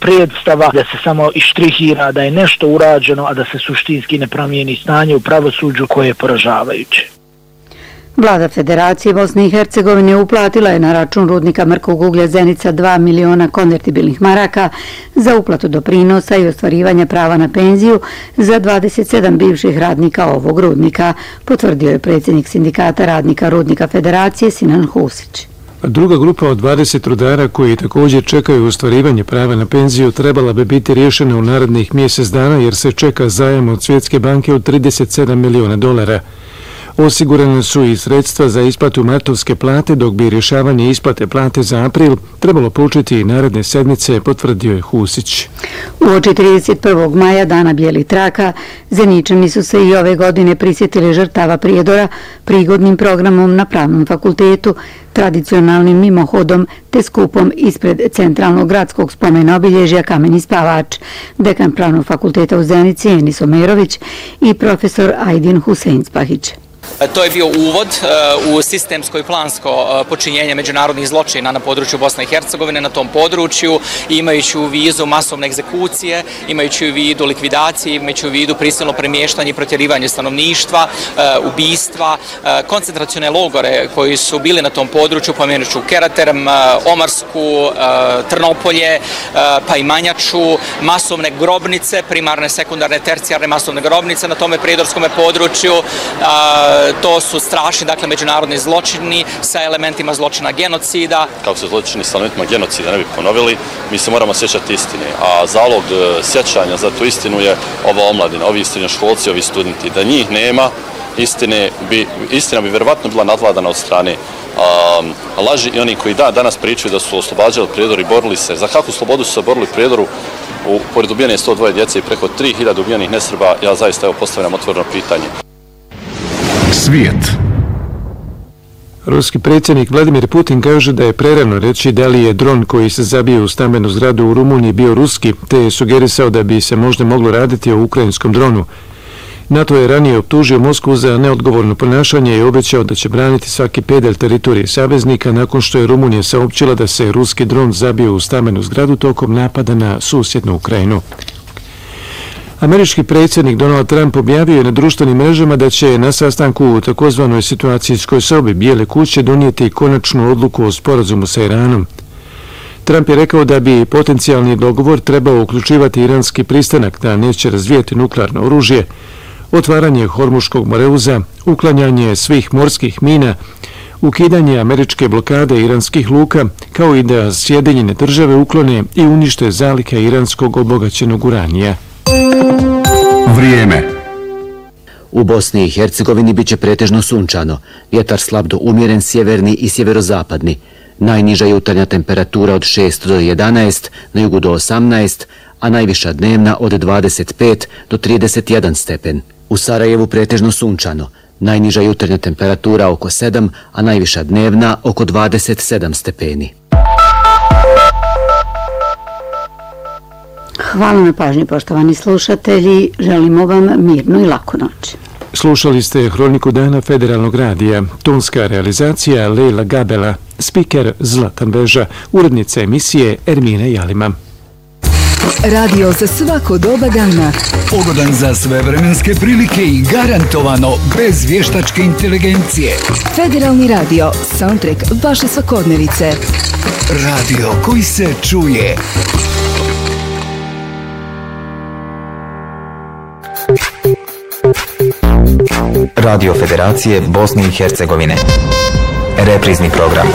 predstava, da se samo ištrihira da je nešto urađeno, a da se suštinski ne promijeni stanje u pravosuđu koje je poražavajuće. Vlada Federacije Bosne i Hercegovine uplatila je na račun rudnika mrkog uglja Zenica 2 miliona konvertibilnih maraka za uplatu doprinosa i ostvarivanja prava na penziju za 27 bivših radnika ovog rudnika, potvrdio je predsjednik sindikata radnika rudnika Federacije Sinan Husić. Druga grupa od 20 rudara koji također čekaju ostvarivanje prava na penziju trebala bi biti riješena u narednih mjesec dana jer se čeka zajam od Svjetske banke od $37 miliona. Osigurane su i sredstva za isplatu martovske plate, dok bi rješavanje isplate plate za april trebalo početi i naredne sedmice, potvrdio je Husić. Uoči 31. maja, dana bijelih traka, Zeničani su se i ove godine prisjetili žrtava Prijedora prigodnim programom na Pravnom fakultetu, tradicionalnim mimohodom te skupom ispred centralnog gradskog spomena obilježja Kameni spavač, dekan Pravnog fakulteta u Zenici Enis Omerović i profesor Ajdin Husein-Spahić. To je bio uvod u sistemsko i plansko počinjenje međunarodnih zločina na području Bosne i Hercegovine. Na tom području, imajući u vidu masovne egzekucije, imajući u vidu likvidacije, imajući u vidu prisilno premještanje i protjerivanje stanovništva, ubistva, koncentracione logore koji su bili na tom području, pomenuću Keraterm, Omarsku, Trnopolje, pa i Manjaču, masovne grobnice, primarne, sekundarne, tercijarne masovne grobnice na tome prijedorskom području. To su strašni, dakle, međunarodni zločini sa elementima zločina genocida. Kako se zločini sa elementima genocida ne bi ponovili, mi se moramo sjećati istine, a zalog sjećanja za tu istinu je ova omladina, ovi srednjoškolci, ovi studenti. Da njih nema, istina bi vjerovatno bila nadvladana od strane laži i oni koji danas pričaju da su oslobađali Prijedor i borili se. Za kakvu slobodu su se borili Prijedoru? Pored ubijene 102 djece i preko 3000 ubijenih nesrba, ja zaista postavljam otvoreno pitanje. Svijet. Ruski predsjednik Vladimir Putin kaže da je prerano reći da li je dron koji se zabio u stambenu zgradu u Rumuniji bio ruski, te je sugerisao da bi se možda moglo raditi o ukrajinskom dronu. NATO je ranije optužio Moskvu za neodgovorno ponašanje i obećao da će braniti svaki pedalj teritorije saveznika nakon što je Rumunija saopćila da se ruski dron zabio u stambenu zgradu tokom napada na susjednu Ukrajinu. Američki predsjednik Donald Trump objavio je na društvenim mrežama da će na sastanku u takozvanoj situacijskoj sobi Bijele kuće donijeti konačnu odluku o sporazumu sa Iranom. Trump je rekao da bi potencijalni dogovor trebao uključivati iranski pristanak da neće razvijati nuklearno oružje, otvaranje Hormuškog moreuza, uklanjanje svih morskih mina, ukidanje američke blokade iranskih luka, kao i da Sjedinjene države uklone i unište zalihe iranskog obogaćenog uranija. Vrijeme. U Bosni i Hercegovini biće pretežno sunčano, vjetar slab do umjeren sjeverni i sjeverozapadni. Najniža jutarnja temperatura od 6 do 11, na jugu do 18, a najviša dnevna od 25 do 31 stepen. U Sarajevu pretežno sunčano, najniža jutarnja temperatura oko 7, a najviša dnevna oko 27 stepeni. Hvala na pažnji, poštovani slušatelji. Želimo vam mirnu i laku noć. Slušali ste Hroniku dana Federalnog radija. Tonska realizacija Leila Gabela, spiker Zlatan Beža, urednica emisije Ermina Jalima. Radio za svako doba dana. Pogodan za sve vremenske prilike i garantovano bez vještačke inteligencije. Federalni radio, soundtrack vaše svakodnevice. Radio koji se čuje. Radio Federacije Bosne i Hercegovine. Reprizni program.